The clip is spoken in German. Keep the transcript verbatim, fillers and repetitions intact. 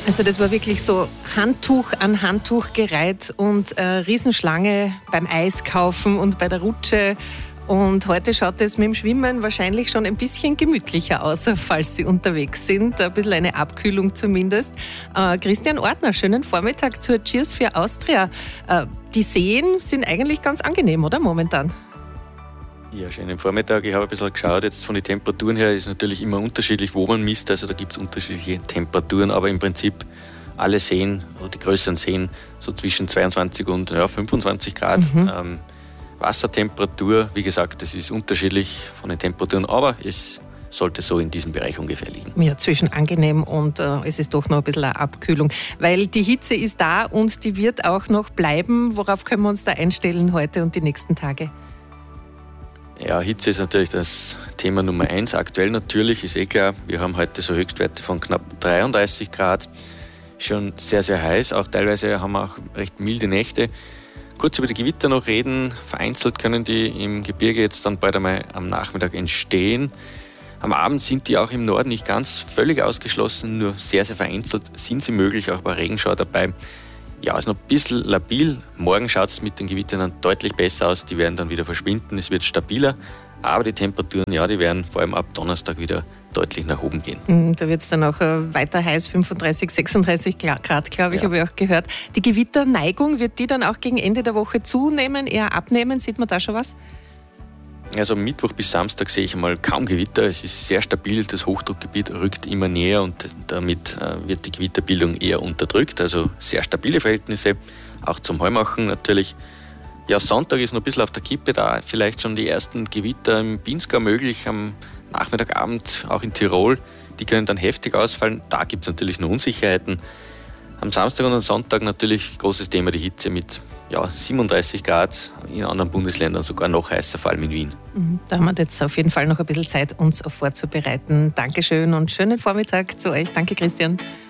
Also das war wirklich so Handtuch an Handtuch gereiht und äh, Riesenschlange beim Eiskaufen und bei der Rutsche. Und heute schaut es mit dem Schwimmen wahrscheinlich schon ein bisschen gemütlicher aus, falls Sie unterwegs sind. Ein bisschen eine Abkühlung zumindest. Äh, Christian Ortner, schönen Vormittag zur Cheers für Austria. Äh, die Seen sind eigentlich ganz angenehm, oder momentan? Ja, schönen Vormittag. Ich habe ein bisschen geschaut, jetzt von den Temperaturen her ist natürlich immer unterschiedlich, wo man misst. Also da gibt es unterschiedliche Temperaturen, aber im Prinzip alle Seen, oder die größeren Seen, so zwischen zweiundzwanzig und ja, fünfundzwanzig Grad. Mhm. Ähm, Wassertemperatur, wie gesagt, das ist unterschiedlich von den Temperaturen, aber es sollte so in diesem Bereich ungefähr liegen. Ja, zwischen angenehm und äh, es ist doch noch ein bisschen eine Abkühlung, weil die Hitze ist da und die wird auch noch bleiben. Worauf können wir uns da einstellen heute und die nächsten Tage? Ja, Hitze ist natürlich das Thema Nummer eins. Aktuell natürlich, ist eh klar, wir haben heute so Höchstwerte von knapp dreiunddreißig Grad. Schon sehr, sehr heiß. Auch teilweise haben wir auch recht milde Nächte. Kurz über die Gewitter noch reden. Vereinzelt können die im Gebirge jetzt dann bald einmal am Nachmittag entstehen. Am Abend sind die auch im Norden nicht ganz völlig ausgeschlossen, nur sehr, sehr vereinzelt sind sie möglich, auch bei Regenschauer dabei. Ja, ist noch ein bisschen labil. Morgen schaut es mit den Gewittern dann deutlich besser aus. Die werden dann wieder verschwinden. Es wird stabiler. Aber die Temperaturen, ja, die werden vor allem ab Donnerstag wieder deutlich nach oben gehen. Da wird es dann auch weiter heiß, fünfunddreißig, sechsunddreißig Grad, glaube ich, ja. Habe ich auch gehört. Die Gewitterneigung, wird die dann auch gegen Ende der Woche zunehmen, eher abnehmen? Sieht man da schon was? Also Mittwoch bis Samstag sehe ich mal kaum Gewitter. Es ist sehr stabil, das Hochdruckgebiet rückt immer näher und damit wird die Gewitterbildung eher unterdrückt. Also sehr stabile Verhältnisse, auch zum Heumachen natürlich. Ja, Sonntag ist noch ein bisschen auf der Kippe da, vielleicht schon die ersten Gewitter im Pinzgau möglich, am Nachmittagabend auch in Tirol. Die können dann heftig ausfallen, da gibt es natürlich noch Unsicherheiten. Am Samstag und am Sonntag natürlich großes Thema die Hitze mit ja, siebenunddreißig Grad, in anderen Bundesländern sogar noch heißer, vor allem in Wien. Da haben wir jetzt auf jeden Fall noch ein bisschen Zeit, uns vorzubereiten. Dankeschön und schönen Vormittag zu euch. Danke, Christian.